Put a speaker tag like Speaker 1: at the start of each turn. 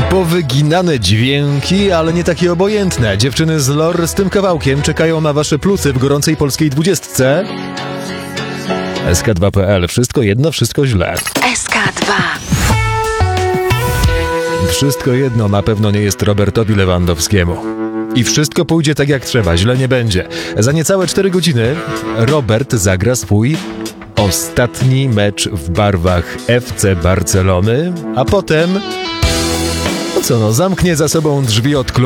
Speaker 1: Powyginane dźwięki, ale nie takie obojętne. Dziewczyny z LOR z tym kawałkiem czekają na wasze plusy w gorącej polskiej 20. SK2.pl. Wszystko jedno, wszystko źle.
Speaker 2: SK2.
Speaker 1: Wszystko jedno na pewno nie jest Robertowi Lewandowskiemu. I wszystko pójdzie tak jak trzeba, źle nie będzie. Za niecałe 4 godziny Robert zagra swój ostatni mecz w barwach FC Barcelony, a potem zamknie za sobą drzwi od klubu.